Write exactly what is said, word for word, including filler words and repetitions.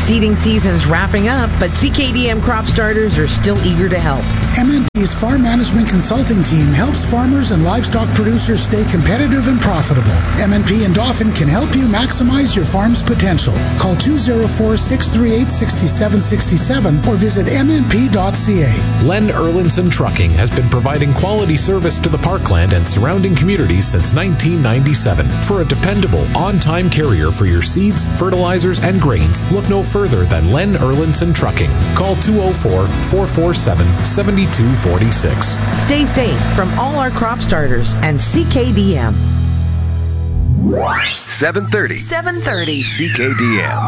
Seeding season's wrapping up, but C K D M crop starters are still eager to help. M N P's Farm Management Consulting Team helps farmers and livestock producers stay competitive and profitable. M N P and Dauphin can help you maximize your farm's potential. Call two oh four, six three eight, six seven six seven or visit m n p dot c a. Len Erlinson Trucking has been providing quality service to the Parkland and surrounding communities since nineteen ninety-seven. For a dependable, on-time carrier for your seeds, fertilizers, and grains, look no further than Len Erlinson Trucking. Call two oh four, four four seven, seven two four six. Stay safe from all our crop starters and C K D M. seven thirty. seven thirty. C K D M.